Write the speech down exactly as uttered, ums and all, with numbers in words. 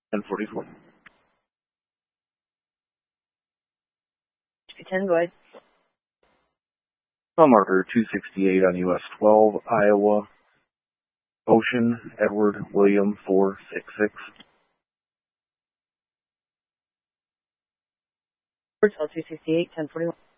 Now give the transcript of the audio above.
ten forty-four. ten, go ahead. On marker two sixty-eight on U S twelve, Iowa, Ocean, Edward, William, four six six. Hotel two sixty-eight, ten forty-one.